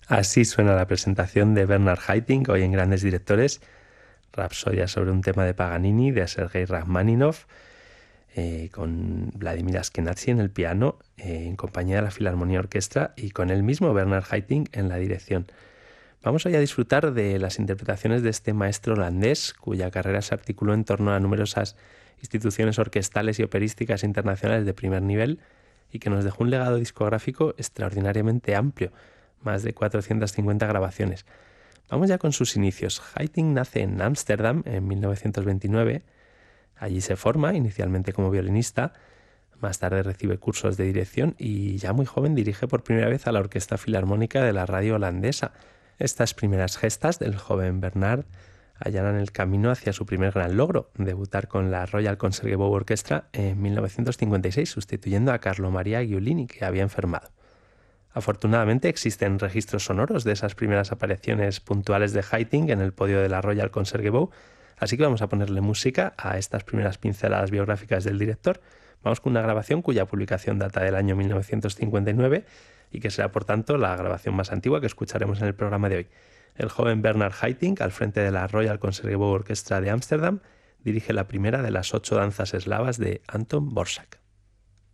Así suena la presentación de Bernard Haitink hoy en Grandes Directores, Rapsodia sobre un tema de Paganini de Sergei Rachmaninoff, con Vladimir Ashkenazy en el piano, en compañía de la Filarmonía Orquestra y con el mismo Bernard Haitink en la dirección. Vamos hoy a disfrutar de las interpretaciones de este maestro holandés, cuya carrera se articuló en torno a numerosas instituciones orquestales y operísticas internacionales de primer nivel y que nos dejó un legado discográfico extraordinariamente amplio, más de 450 grabaciones. Vamos ya con sus inicios. Haitink nace en Ámsterdam en 1929. Allí se forma, inicialmente como violinista, más tarde recibe cursos de dirección y ya muy joven dirige por primera vez a la Orquesta Filarmónica de la radio holandesa. Estas primeras gestas del joven Bernard allanan el camino hacia su primer gran logro, debutar con la Royal Concertgebouw Orchestra en 1956, sustituyendo a Carlo Maria Giulini, que había enfermado. Afortunadamente existen registros sonoros de esas primeras apariciones puntuales de Haitink en el podio de la Royal Concertgebouw, así que vamos a ponerle música a estas primeras pinceladas biográficas del director. Vamos con una grabación cuya publicación data del año 1959 y que será, por tanto, la grabación más antigua que escucharemos en el programa de hoy. El joven Bernard Haitink, al frente de la Royal Concertgebouw Orchestra de Ámsterdam, dirige la primera de las 8 danzas eslavas de Anton Dvořák.